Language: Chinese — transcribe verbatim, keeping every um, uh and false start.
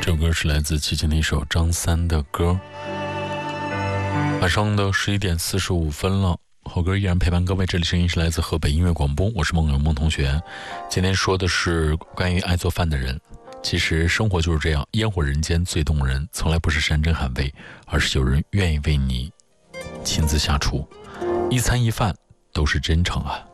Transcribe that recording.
这首歌是来自齐秦的一首张三的歌。晚上的十一点四十五分了，好歌依然陪伴各位，这里声音是来自河北音乐广播，我是梦有梦同学。今天说的是关于爱做饭的人。其实生活就是这样，烟火人间最动人，从来不是山珍海味，而是有人愿意为你亲自下厨，一餐一饭都是真诚啊。